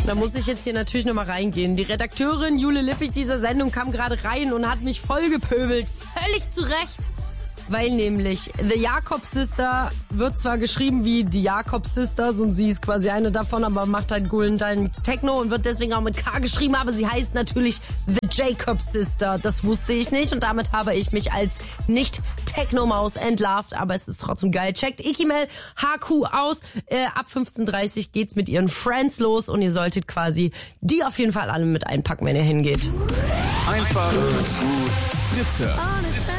Da muss ich jetzt hier natürlich nochmal reingehen. Die Redakteurin Jule Lippich dieser Sendung kam gerade rein und hat mich voll gepöbelt. Völlig zu Recht. Weil nämlich The Jakob Sister wird zwar geschrieben wie die Jakob Sisters und sie ist quasi eine davon, aber macht halt coolen Teilen Techno und wird deswegen auch mit K geschrieben, aber sie heißt natürlich The Jakob Sister. Das wusste ich nicht und damit habe ich mich als Nicht-Techno-Maus entlarvt, aber es ist trotzdem geil. Checkt Ikimel HQ aus. Ab 15:30 geht's mit ihren Friends los und ihr solltet quasi die auf jeden Fall alle mit einpacken, wenn ihr hingeht. Einfach gut. Fritze.